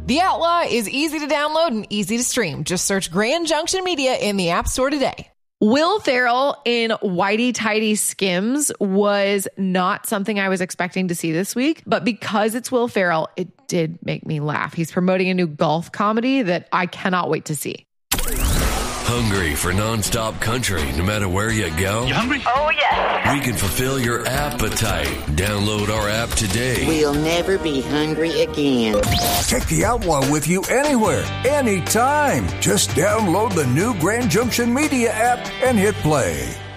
The Outlaw is easy to download and easy to stream. Just search Grand Junction Media in the App Store today. Will Ferrell in Whitey Tidy Skims was not something I was expecting to see this week, but because it's Will Ferrell, it did make me laugh. He's promoting a new golf comedy that I cannot wait to see. Hungry for nonstop country no matter where you go? You hungry? Oh, yeah. We can fulfill your appetite. Download our app today. We'll never be hungry again. Take the Outlaw with you anywhere, anytime. Just download the new Grand Junction Media app and hit play.